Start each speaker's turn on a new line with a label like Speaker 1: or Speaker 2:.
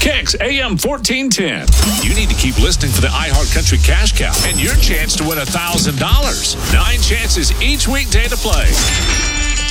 Speaker 1: Kicks AM 1410. You need to keep listening for the iHeart Country Cash Cow and your chance to win $1,000. 9 chances each weekday to play.